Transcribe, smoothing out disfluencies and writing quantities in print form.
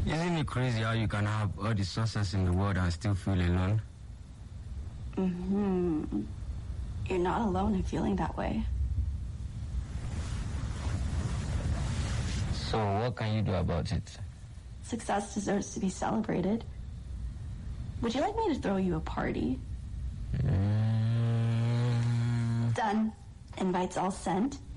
Isn't it crazy how you can have all the success in the world and still feel alone? You're not alone in feeling that way. So what can you do about it? Success deserves to be celebrated. Would you like me to throw you a party? Done. Invites all sent.